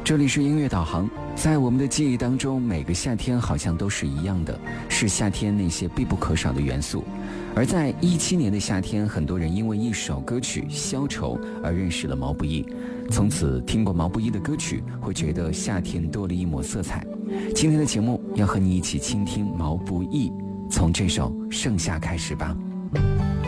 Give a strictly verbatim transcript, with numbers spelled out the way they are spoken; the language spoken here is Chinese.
这里是音乐导航。在我们的记忆当中，每个夏天好像都是一样的，是夏天那些必不可少的元素。而在一七年的夏天，很多人因为一首歌曲《消愁》而认识了毛不易，从此听过毛不易的歌曲，会觉得夏天多了一抹色彩。今天的节目要和你一起倾听毛不易，从这首《盛夏》开始吧。